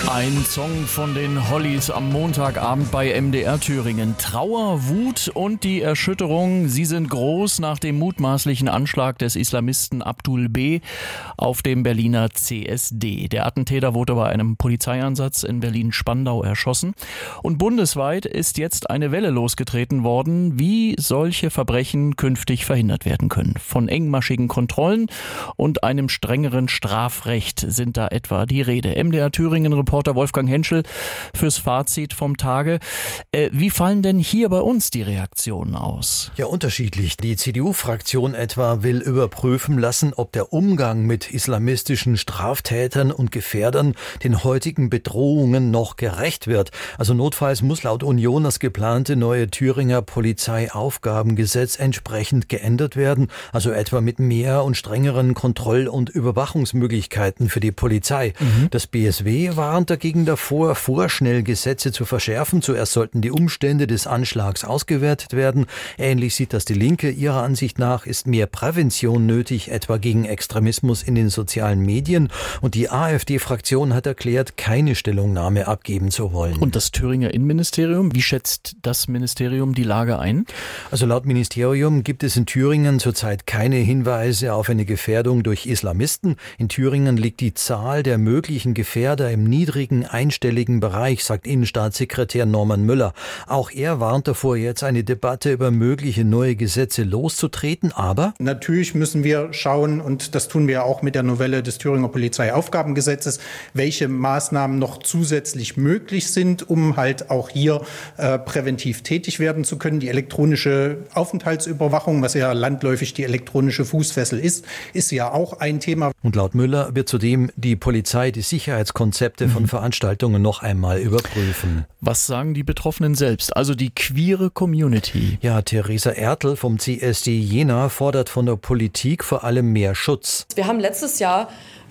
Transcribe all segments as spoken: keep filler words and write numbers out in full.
Ein Song von den Hollies am Montagabend bei M D R Thüringen. Trauer, Wut und die Erschütterung, sie sind groß nach dem mutmaßlichen Anschlag des Islamisten Abdul B. auf dem Berliner C S D. Der Attentäter wurde bei einem Polizeieinsatz in Berlin-Spandau erschossen. Und bundesweit ist jetzt eine Welle losgetreten worden, wie solche Verbrechen künftig verhindert werden können. Von engmaschigen Kontrollen und einem strengeren Strafrecht sind da etwa die Rede. M D R Thüringen-Reporter Wolfgang Henschel fürs Fazit vom Tage. Äh, wie fallen denn hier bei uns die Reaktionen aus? Ja, unterschiedlich. Die C D U-Fraktion etwa will überprüfen lassen, ob der Umgang mit islamistischen Straftätern und Gefährdern den heutigen Bedrohungen noch gerecht wird. Also notfalls muss laut Union das geplante neue Thüringer Polizeiaufgabengesetz entsprechend geändert werden. Also etwa mit mehr und strengeren Kontroll- und Überwachungsmöglichkeiten für die Polizei. Mhm. Das B S W warnt dagegen davor, vorschnell Gesetze zu verschärfen. Zuerst sollten die Umstände des Anschlags ausgewertet werden. Ähnlich sieht das die Linke. Ihrer Ansicht nach ist mehr Prävention nötig, etwa gegen Extremismus in den sozialen Medien. Und die AfD-Fraktion hat erklärt, keine Stellungnahme abgeben zu wollen. Und das Thüringer Innenministerium, wie schätzt das Ministerium die Lage ein? Also laut Ministerium gibt es in Thüringen zurzeit keine Hinweise auf eine Gefährdung durch Islamisten. In Thüringen liegt die Zahl der möglichen Gefährder im niedrigen einstelligen Bereich, sagt Innenstaatssekretär Norman Müller. Auch er warnt davor, jetzt eine Debatte über mögliche neue Gesetze loszutreten, aber natürlich müssen wir schauen, und das tun wir auch mit der Novelle des Thüringer Polizeiaufgabengesetzes, welche Maßnahmen noch zusätzlich möglich sind, um halt auch hier äh, präventiv tätig werden zu können. Die elektronische Aufenthaltsüberwachung, was ja landläufig die elektronische Fußfessel ist, ist ja auch ein Thema. Und laut Müller wird zudem die Polizei die Sicherheitskonzepte von Veranstaltungen noch einmal überprüfen. Was sagen die Betroffenen selbst, also die queere Community? Ja, Theresa Ertl vom C S D Jena fordert von der Politik vor allem mehr Schutz. Wir haben letztes Jahr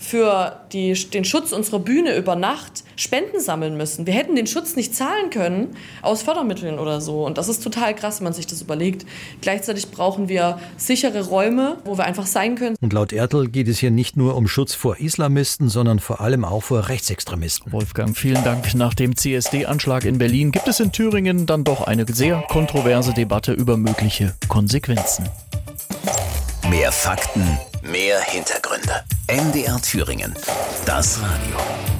für die, den Schutz unserer Bühne über Nacht Spenden sammeln müssen. Wir hätten den Schutz nicht zahlen können aus Fördermitteln oder so. Und das ist total krass, wenn man sich das überlegt. Gleichzeitig brauchen wir sichere Räume, wo wir einfach sein können. Und laut Ertl geht es hier nicht nur um Schutz vor Islamisten, sondern vor allem auch vor Rechtsextremisten. Wolfgang, vielen Dank. Nach dem C S D-Anschlag in Berlin gibt es in Thüringen dann doch eine sehr kontroverse Debatte über mögliche Konsequenzen. Mehr Fakten, mehr Hintergründe. M D R Thüringen. Das Radio.